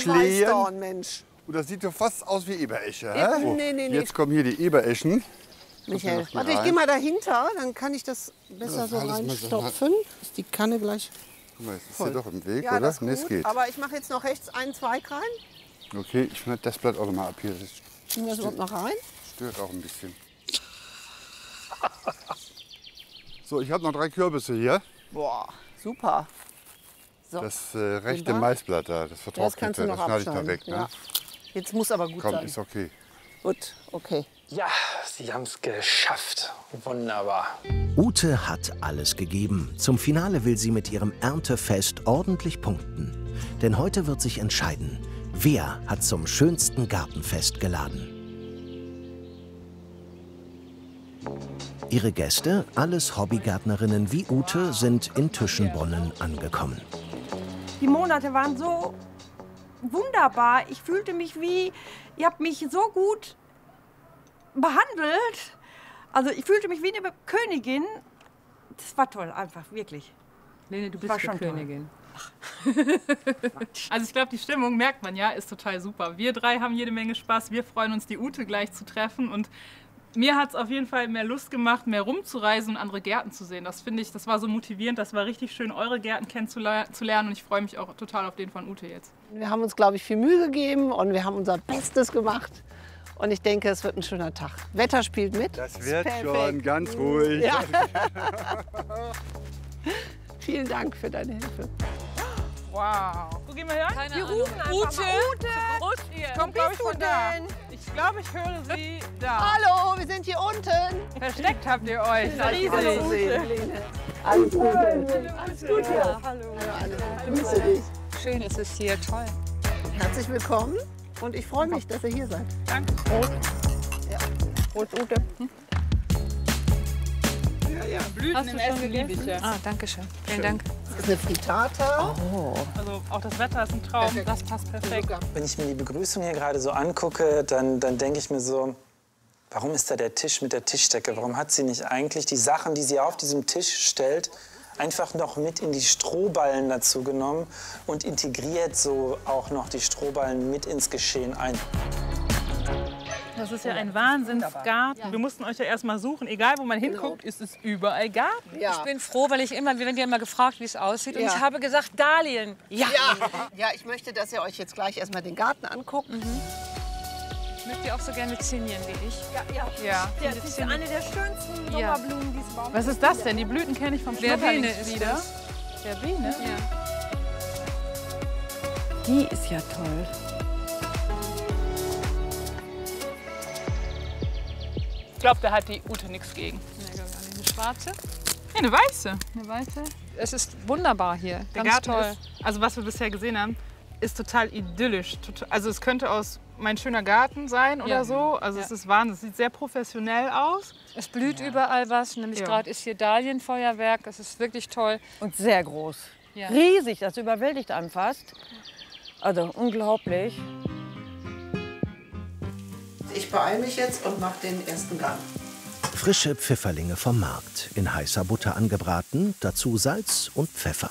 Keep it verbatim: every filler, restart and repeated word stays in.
Schlehen. Weißdorn, Mensch. Und das sieht doch fast aus wie Eberesche. Ja, hä? nee, nee, nee. Jetzt kommen hier die Ebereschen. Michael, noch warte, ich rein. gehe mal dahinter, dann kann ich das besser Ja, so alles mal so reinstopfen. Ist die Kanne gleich Guck mal, jetzt ist voll. hier doch im Weg, Ja, oder? das ist Nee, es gut, geht. aber ich mache jetzt noch rechts einen Zweig rein. Okay, ich schneide das Blatt auch noch mal ab hier. Das Schieben wir das überhaupt noch rein? stört auch ein bisschen. So, ich habe noch drei Kürbisse hier. Boah, super. So, Das äh, rechte Wunderbar. Maisblatt da, das das vertrocknete, kannst du das noch schneide ich noch abschneiden. weg. Ne? Ja. Jetzt muss aber gut Komm, sein. ist okay. Gut, okay. Ja, Sie haben es geschafft. Wunderbar. Ute hat alles gegeben. Zum Finale will sie mit ihrem Erntefest ordentlich punkten. Denn heute wird sich entscheiden, wer hat zum schönsten Gartenfest geladen. Ihre Gäste, alles Hobbygärtnerinnen wie Ute, sind in Tüschenbrunnen angekommen. Die Monate waren so wunderbar. Ich fühlte mich wie, ihr habt mich so gut behandelt. Also ich fühlte mich wie eine Königin. Das war toll, einfach, wirklich. Lene, du bist War die schon toll. Königin. Also ich glaube, die Stimmung, merkt man ja, ist total super. Wir drei haben jede Menge Spaß. Wir freuen uns, die Ute gleich zu treffen. Und mir hat es auf jeden Fall mehr Lust gemacht, mehr rumzureisen und andere Gärten zu sehen. Das finde ich, das war so motivierend. Das war richtig schön, eure Gärten kennenzulernen. Und ich freue mich auch total auf den von Ute jetzt. Wir haben uns, glaube ich, viel Mühe gegeben und wir haben unser Bestes gemacht. Und ich denke, es wird ein schöner Tag. Wetter spielt mit. Das wird Perfekt. schon ganz ruhig. Ja. Vielen Dank für deine Hilfe. Wow. Wo gehen wir her? Keine Wir Ahnung. rufen einfach Ute? mal. Ute? Hier. Kommt, glaube ich, Wo von bist du da. denn? Ich glaube, ich höre sie da. Hallo, wir sind hier unten. Versteckt habt ihr euch. Riesig. Riesig. Alles Gute. Alles Gute. Ja, hallo. Hallo, alles. Grüße dich. Schön ist es hier, toll. Herzlich willkommen und ich freue mich, dass ihr hier seid. Danke. Prost, Ute. Ja, ja. Blüten im Essen liebe ich ja. Ah, danke schön. Vielen Dank. Das ist eine Frittata. Oh. Also auch das Wetter ist ein Traum. Perfekt. Das passt perfekt. Wenn ich mir die Begrüßung hier gerade so angucke, dann, dann denke ich mir so, warum ist da der Tisch mit der Tischdecke? Warum hat sie nicht eigentlich die Sachen, die sie auf diesem Tisch stellt, einfach noch mit in die Strohballen dazu genommen und integriert so auch noch die Strohballen mit ins Geschehen ein? Das ist ja ein Wahnsinnsgarten. Wir mussten euch ja erst mal suchen. Egal, wo man hinguckt, ist es überall Garten. Ja. Ich bin froh, weil ich immer, wir werden ja immer gefragt, wie es aussieht. Und Ja. ich habe gesagt, Dahlien. Ja. Ja. Ja, ich möchte, dass ihr euch jetzt gleich erstmal den Garten anguckt. Mögt ihr auch so gerne Zinien wie ich? Ja, ja. Ja. Das ist eine der schönsten Ja. Sommerblumen, die es überhaupt Was ist das denn? Die Blüten kenne ich vom Verbene ist Schmetterlingslieder. das. Verbene? Ja. Die ist ja toll. Ich glaube, da hat die Ute nichts gegen. Eine schwarze. Ja, eine weiße. Eine weiße. Es ist wunderbar hier. Der Ganz Garten toll. ist, also was wir bisher gesehen haben, ist total idyllisch. Total, also es könnte aus Mein schöner Garten sein oder Ja. so. Also Ja. es ist Wahnsinn. Es sieht sehr professionell aus. Es blüht überall was. Nämlich Ja. gerade ist hier Dahlienfeuerwerk. Das ist wirklich toll. Und sehr groß. Ja. Riesig, das überwältigt einen fast. Also unglaublich. Ich beeile mich jetzt und mache den ersten Gang. Frische Pfifferlinge vom Markt, in heißer Butter angebraten, dazu Salz und Pfeffer.